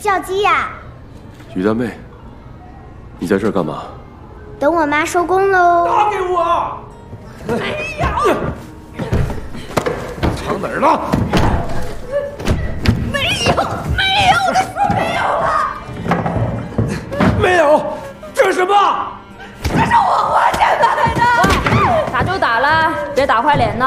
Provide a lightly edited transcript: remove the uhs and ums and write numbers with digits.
叫鸡呀。 于大妹，你在这儿干嘛？ 等我妈收工喽。 打给我！ 没有。 藏哪儿了？ 没有，我说没有了。 没有，这是什么？ 这是我花钱买的。 喂，打就打了，别打坏脸呢。